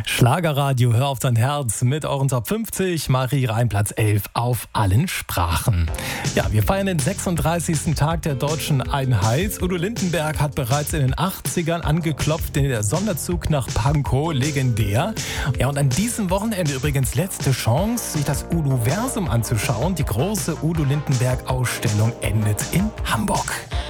Schlagerradio, hör auf dein Herz mit euren Top 50. Marie Rein, Platz 11 auf allen Sprachen. Ja, wir feiern den 36. Tag der deutschen Einheit. Udo Lindenberg hat bereits in den 80ern angeklopft, in der Sonderzug nach Pankow, legendär. Ja, und an diesem Wochenende übrigens letzte Chance, sich das Udo-Versum anzuschauen. Die große Udo Lindenberg-Ausstellung endet in Hamburg.